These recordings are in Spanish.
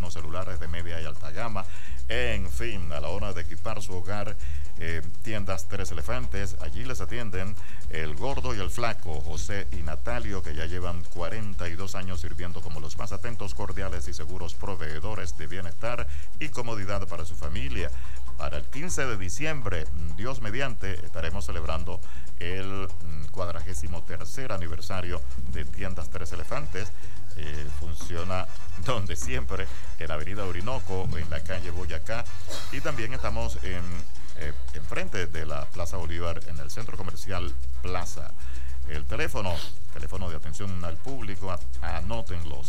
teléfonos celulares de media y alta gama. En fin, a la hora de equipar su hogar, tiendas Tres Elefantes, allí les atienden el gordo y el flaco, José y Natalio, que ya llevan 42 años sirviendo como los más atentos, cordiales y seguros proveedores de bienestar y comodidad para su familia. Para el 15 de diciembre, Dios mediante, estaremos celebrando el 43º aniversario de tiendas Tres Elefantes. Funciona donde siempre, en la avenida Orinoco, en la calle Boyacá, y también estamos enfrente de la Plaza Bolívar, en el centro comercial Plaza. El teléfono de atención al público, anótenlo,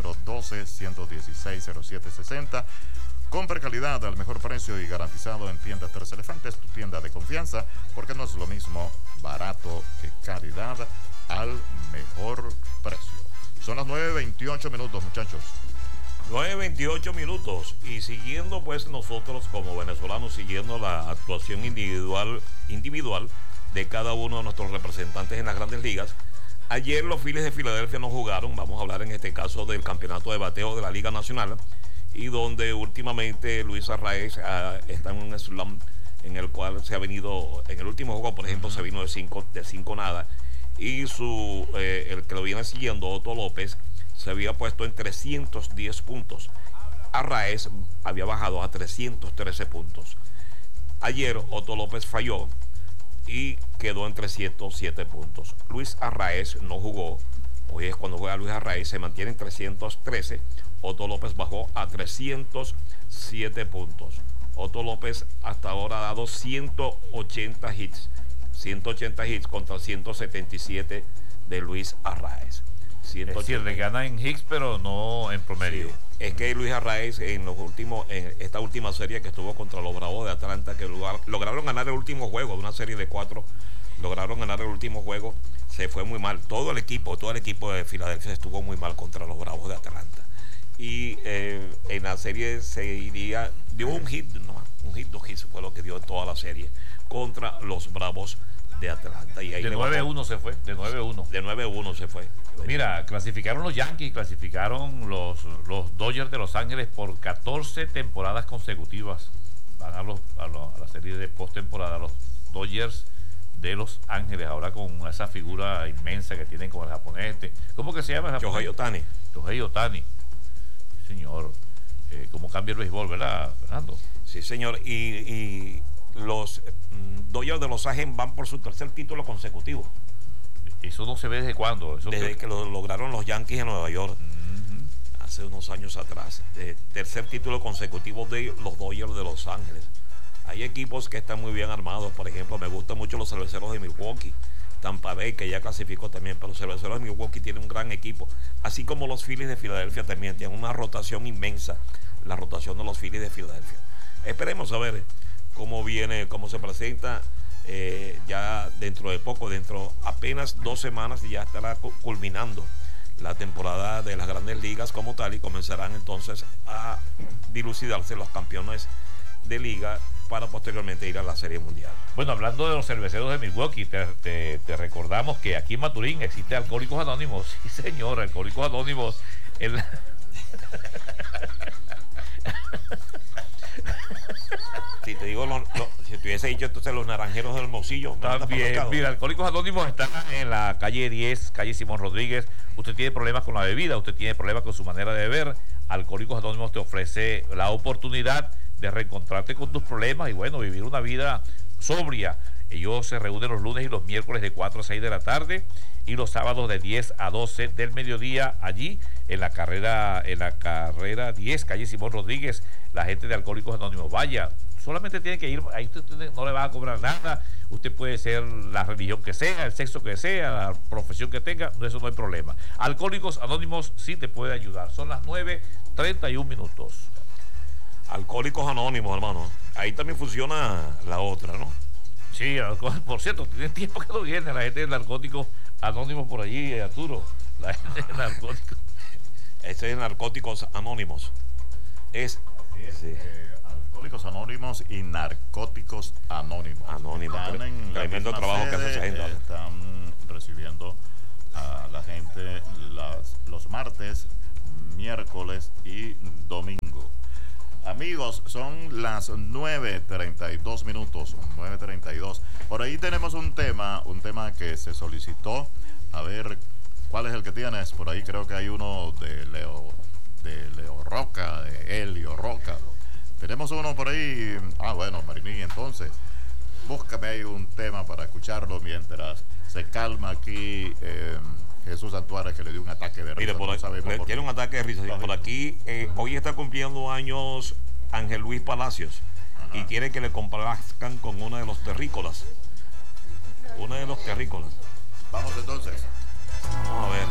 0412-116-0760. Compra calidad al mejor precio y garantizado en tiendas Tres Elefantes, tu tienda de confianza, porque no es lo mismo barato que calidad al mejor precio. Son las 9:28 minutos, muchachos. 9:28 minutos. Y siguiendo pues nosotros como venezolanos, siguiendo la actuación individual de cada uno de nuestros representantes en las grandes ligas. Ayer los Phillies de Filadelfia no jugaron. Vamos a hablar en este caso del campeonato de bateo de la Liga Nacional, y donde últimamente Luis Arraez está en un slump en el cual se ha venido, en el último juego por ejemplo, se vino de 5 nada, y el que lo viene siguiendo, Otto López, se había puesto en 310 puntos. Arraez había bajado a 313 puntos. Ayer Otto López falló y quedó en 307 puntos. Luis Arraez no jugó. Hoy es cuando juega Luis Arraez, se mantiene en 313. Otto López bajó a 307 puntos. Otto López hasta ahora ha dado 180 hits. 180 hits contra 177 de Luis Arraez. Es decir, le gana en hits, pero no en promedio. Sí, es que Luis Arraez en esta última serie que estuvo contra los Bravos de Atlanta, que lograron ganar el último juego de una serie de 4, lograron ganar el último juego, se fue muy mal. Todo el equipo de Filadelfia estuvo muy mal contra los Bravos de Atlanta. Y en la serie dio un hit, 2 hits fue lo que dio en toda la serie contra los Bravos de Atlanta. Y ahí de 9-1 se fue, de 9-1. De 9-1 se fue. Mira, clasificaron los Yankees, clasificaron los Dodgers de Los Ángeles por 14 temporadas consecutivas. Van a la serie de postemporada, los Dodgers de Los Ángeles, ahora con esa figura inmensa que tienen con el japonés. ¿Cómo que se llama? Shohei Ohtani. Shohei Ohtani. Señor, cómo cambia el béisbol, ¿verdad, Fernando? Sí, señor. Y los Dodgers de Los Ángeles van por su tercer título consecutivo. Eso no se ve desde cuándo. Desde que lo lograron los Yankees en Nueva York, hace unos años atrás. Tercer título consecutivo de los Dodgers de Los Ángeles. Hay equipos que están muy bien armados. Por ejemplo, me gustan mucho los Cerveceros de Milwaukee, Tampa Bay, que ya clasificó también, pero los Cerveceros de Milwaukee tienen un gran equipo, así como los Phillies de Filadelfia también tienen una rotación inmensa, la rotación de los Phillies de Filadelfia. Esperemos a ver cómo viene, cómo se presenta. Ya dentro de poco, dentro apenas 2 semanas, ya estará culminando la temporada de las grandes ligas como tal, y comenzarán entonces a dilucidarse los campeones de liga para posteriormente ir a la Serie Mundial. Bueno, hablando de los Cerveceros de Milwaukee, te recordamos que aquí en Maturín existe Alcohólicos Anónimos. Sí, señor, Alcohólicos Anónimos. Si te digo, si te hubiese dicho entonces los naranjeros del Hermosillo. También, mira, Alcohólicos Anónimos están en la calle 10, calle Simón Rodríguez. Usted tiene problemas con la bebida, usted tiene problemas con su manera de beber. Alcohólicos Anónimos te ofrece la oportunidad de reencontrarte con tus problemas y bueno, vivir una vida sobria. Ellos se reúnen los lunes y los miércoles de 4 a 6 de la tarde y los sábados de 10 a 12 del mediodía, allí en la carrera 10, calle Simón Rodríguez. La gente de Alcohólicos Anónimos, vaya, solamente tiene que ir, ahí usted no le va a cobrar nada. Usted puede ser la religión que sea, el sexo que sea, la profesión que tenga, eso no hay problema. Alcohólicos Anónimos sí te puede ayudar. Son las 9:31 minutos. Alcohólicos Anónimos, hermano. Ahí también funciona la otra, ¿no? Sí, por cierto, tiene tiempo que no viene la gente de Narcóticos Anónimos por allí, Arturo. La gente de Narcóticos. Ese es Narcóticos Anónimos. Sí. Alcohólicos Anónimos y Narcóticos Anónimos. Tremendo trabajo que hace esa gente. Están recibiendo a la gente los martes, miércoles y domingo. Amigos, son las 9:32 minutos, 9:32. Por ahí tenemos un tema que se solicitó. A ver, ¿cuál es el que tienes? Por ahí creo que hay uno de Leo Roca, de Helio Roca. Tenemos uno por ahí. Bueno, Marini, entonces, búscame ahí un tema para escucharlo mientras se calma aquí Jesús Antuárez, que le dio un ataque de risa. Mire, tiene un ataque de risa. Por aquí, hoy está cumpliendo años Ángel Luis Palacios. Ajá. Y quiere que le complazcan con uno de los terrícolas. Uno de los terrícolas. Vamos entonces. Vamos a ver.